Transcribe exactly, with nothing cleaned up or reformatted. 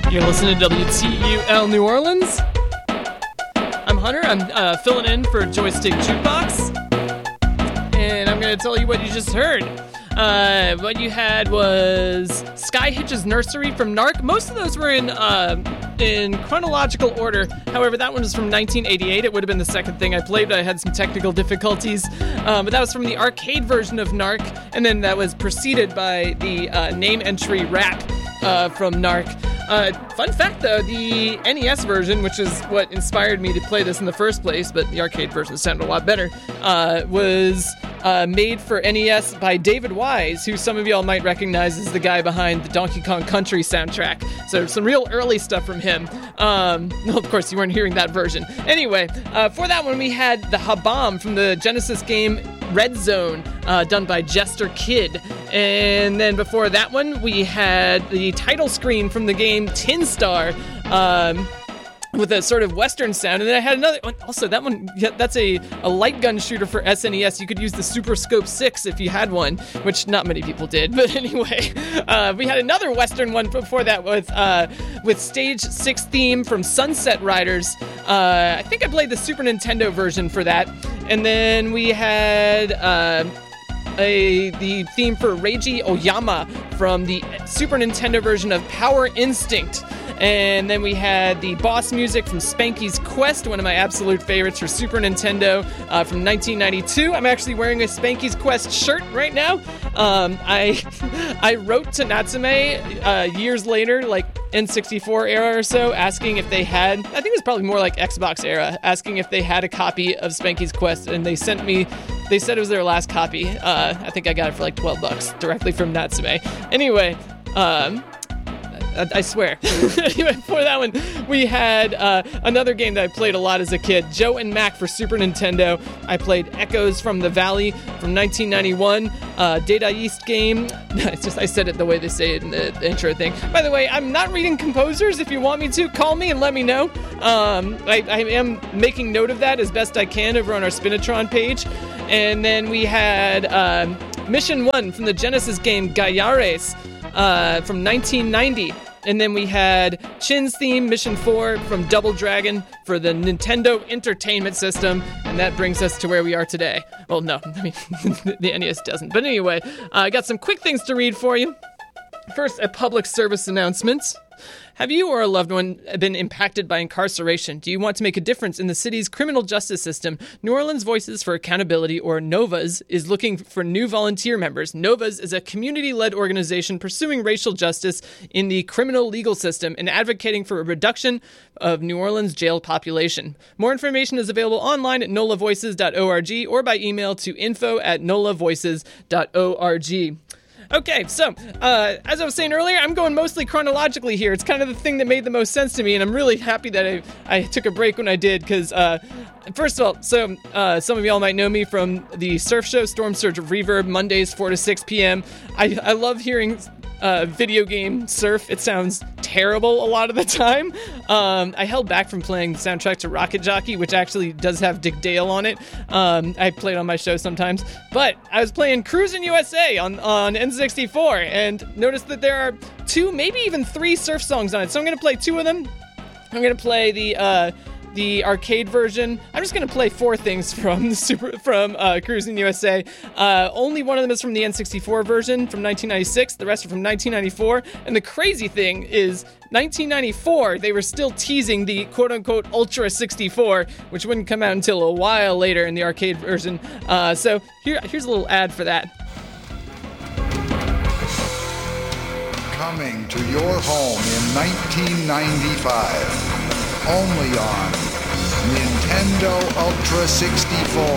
You're listening to W T U L New Orleans. I'm Hunter. I'm uh, filling in for Joystick Jukebox. And I'm going to tell you what you just heard. Uh, what you had was Sky Hitch's Nursery from Narc. Most of those were in uh, in chronological order. However, that one was from nineteen eighty-eight. It would have been the second thing I played, but I had some technical difficulties. Um, but that was from the arcade version of Narc. And then that was preceded by the uh, name entry rap uh, from Narc. Uh, fun fact, though, the N E S version, which is what inspired me to play this in the first place, but the arcade version sounded a lot better, uh, was uh, made for N E S by David Wise, who some of y'all might recognize as the guy behind the Donkey Kong Country soundtrack. So some real early stuff from him. Um, well, of course, you weren't hearing that version. Anyway, uh, for that one, we had the Habam from the Genesis game Red Zone, uh, done by Jester Kid. And then before that one, we had the title screen from the game Tin Star, um, with a sort of Western sound. And then I had another one. Also, that one, yeah, that's a, a light gun shooter for S N E S. You could use the Super Scope six if you had one, which not many people did. But anyway, uh, we had another Western one before that with uh, with Stage six theme from Sunset Riders. Uh, I think I played the Super Nintendo version for that. And then we had uh, a the theme for Reiji Oyama from the Super Nintendo version of Power Instinct. And then we had the boss music from Spanky's Quest, one of my absolute favorites for Super Nintendo, uh, from nineteen ninety-two. I'm actually wearing a Spanky's Quest shirt right now. Um, I I wrote to Natsume uh, years later, like N sixty-four era or so, asking if they had, I think it was probably more like Xbox era, asking if they had a copy of Spanky's Quest, and they sent me, they said it was their last copy. Uh, I think I got it for like twelve bucks directly from Natsume. Anyway, um... I swear. Anyway, before that one, we had uh, another game that I played a lot as a kid, Joe and Mac for Super Nintendo. I played Echoes from the Valley from nineteen ninety-one, uh, Data East game. It's just I said it the way they say it in the intro thing. By the way, I'm not reading composers. If you want me to, call me and let me know. Um, I, I am making note of that as best I can over on our Spinatron page. And then we had um, Mission one from the Genesis game Gaiares uh, from nineteen ninety. And then we had Chin's theme, Mission four, from Double Dragon for the Nintendo Entertainment System. And that brings us to where we are today. Well, no, I mean, the N E S doesn't. But anyway, uh, I got some quick things to read for you. First, a public service announcement. Have you or a loved one been impacted by incarceration? Do you want to make a difference in the city's criminal justice system? New Orleans Voices for Accountability, or NOVAS, is looking for new volunteer members. NOVAS is a community-led organization pursuing racial justice in the criminal legal system and advocating for a reduction of New Orleans jail population. More information is available online at nola voices dot org or by email to info at nola voices dot org. Okay, so, uh, as I was saying earlier, I'm going mostly chronologically here. It's kind of the thing that made the most sense to me, and I'm really happy that I, I took a break when I did, because, uh, first of all, so, uh, some of y'all might know me from the surf show, Storm Surge of Reverb, Mondays, four to six p.m. I, I love hearing uh, video game surf. It sounds terrible a lot of the time. Um, I held back from playing the soundtrack to Rocket Jockey, which actually does have Dick Dale on it. Um, I play it on my show sometimes. But I was playing Cruisin' U S A on, on N sixty-four and noticed that there are two, maybe even three surf songs on it. So I'm going to play two of them. I'm going to play the... Uh, the arcade version. I'm just going to play four things from the super from uh, Cruisin' U S A. Uh, only one of them is from the N sixty-four version from nineteen ninety-six. The rest are from nineteen ninety-four. And the crazy thing is, nineteen ninety-four, they were still teasing the quote-unquote Ultra sixty-four, which wouldn't come out until a while later in the arcade version. Uh, so here, here's a little ad for that. Coming to your home in nineteen ninety-five. Only on Nintendo Ultra sixty-four.